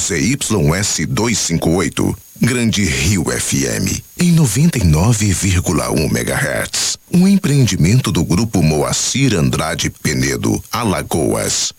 ZYS 258. Grande Rio FM, em 99,1 MHz. Um empreendimento do Grupo Moacir Andrade Penedo, Alagoas.